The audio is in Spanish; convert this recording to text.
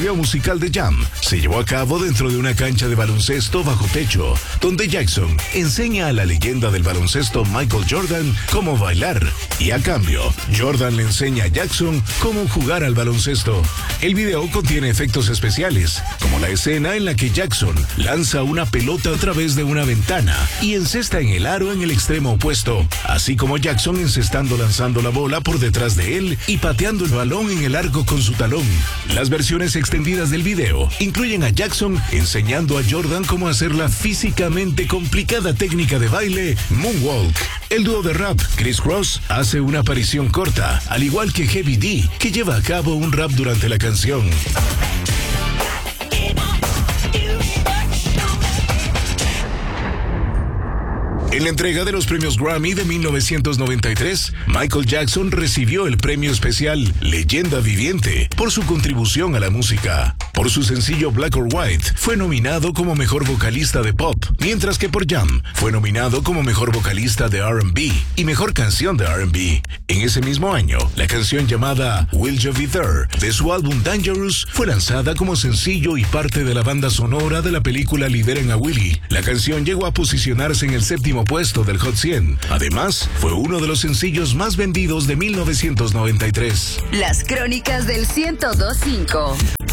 video musical de Jam se llevó a cabo dentro de una cancha de baloncesto bajo techo, donde Jackson enseña a la leyenda del baloncesto Michael Jordan cómo bailar, y a cambio, Jordan le enseña a Jackson cómo jugar al baloncesto. El video contiene efectos especiales, como la escena en la que Jackson lanza una pelota a través de una ventana y encesta en el aro en el extremo opuesto, así como Jackson encestando lanzando la bola por detrás de él y pateando el balón en el arco con su talón. Las versiones extendidas del video incluyen a Jackson enseñando a Jordan cómo hacer la físicamente complicada técnica de baile Moonwalk. El dúo de rap Criss Cross hace una aparición corta, al igual que Heavy D, que lleva a cabo un rap durante la canción. En la entrega de los premios Grammy de 1993, Michael Jackson recibió el premio especial Leyenda Viviente por su contribución a la música. Por su sencillo Black or White, fue nominado como mejor vocalista de pop, mientras que por Jam, fue nominado como mejor vocalista de R&B y mejor canción de R&B. En ese mismo año, la canción llamada Will You Be There, de su álbum Dangerous, fue lanzada como sencillo y parte de la banda sonora de la película Liberen a Willie. La canción llegó a posicionarse en el séptimo puesto del Hot 100. Además, fue uno de los sencillos más vendidos de 1993. Las crónicas del 102.5.